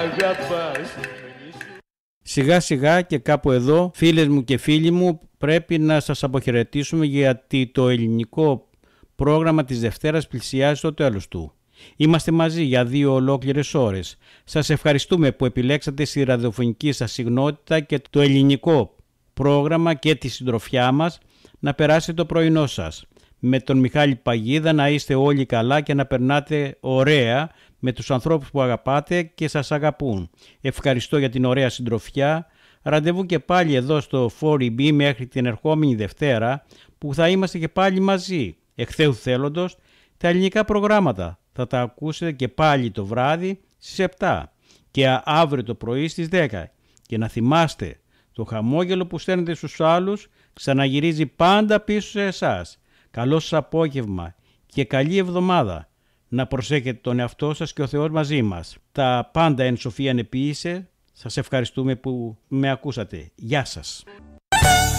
Σιγά σιγά και κάπου εδώ, φίλες μου και φίλοι μου, πρέπει να σας αποχαιρετήσουμε, γιατί το ελληνικό πρόγραμμα της Δευτέρας πλησιάζει στο τέλος του. Είμαστε μαζί για 2 ολόκληρες ώρες. Σας ευχαριστούμε που επιλέξατε στη ραδιοφωνική σας συχνότητα και το ελληνικό πρόγραμμα και τη συντροφιά μας να περάσετε το πρωινό σας. Με τον Μιχάλη Παγίδα να είστε όλοι καλά και να περνάτε ωραία με τους ανθρώπους που αγαπάτε και σας αγαπούν. Ευχαριστώ για την ωραία συντροφιά. Ραντεβού και πάλι εδώ στο 4EB μέχρι την ερχόμενη Δευτέρα, που θα είμαστε και πάλι μαζί. Εχθέου θέλοντος, τα ελληνικά προγράμματα θα τα ακούσετε και πάλι το βράδυ στις 7 και αύριο το πρωί στις 10. Και να θυμάστε, το χαμόγελο που στέλνετε στους άλλους ξαναγυρίζει πάντα πίσω σε εσάς. Καλό σας απόγευμα και καλή εβδομάδα. Να προσέχετε τον εαυτό σας και ο Θεός μαζί μας. Τα πάντα εν σοφία επίησε. Σας ευχαριστούμε που με ακούσατε. Γεια σας.